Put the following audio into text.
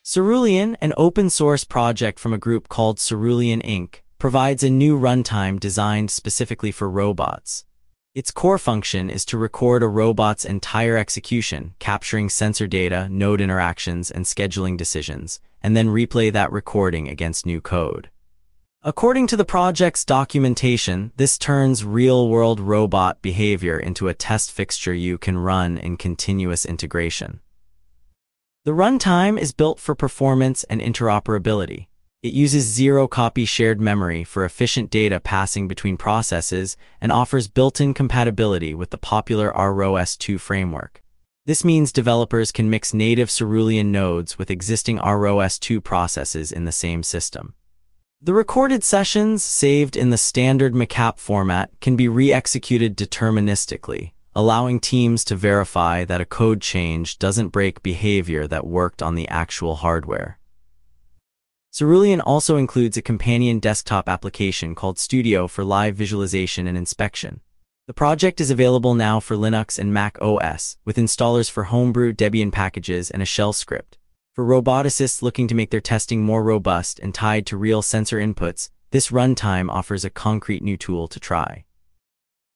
Cerulean, an open-source project from a group called Cerulean Inc., provides a new runtime designed specifically for robots. Its core function is to record a robot's entire execution, capturing sensor data, node interactions, and scheduling decisions, and then replay that recording against new code. According to the project's documentation, this turns real-world robot behavior into a test fixture you can run in continuous integration. The runtime is built for performance and interoperability. It uses zero-copy shared memory for efficient data passing between processes and offers built-in compatibility with the popular ROS2 framework. This means developers can mix native Cerulean nodes with existing ROS2 processes in the same system. The recorded sessions, saved in the standard MACAP format, can be re-executed deterministically, allowing teams to verify that a code change doesn't break behavior that worked on the actual hardware. Cerulean also includes a companion desktop application called Studio for live visualization and inspection. The project is available now for Linux and Mac OS, with installers for Homebrew, Debian packages, and a shell script. For roboticists looking to make their testing more robust and tied to real sensor inputs, this runtime offers a concrete new tool to try.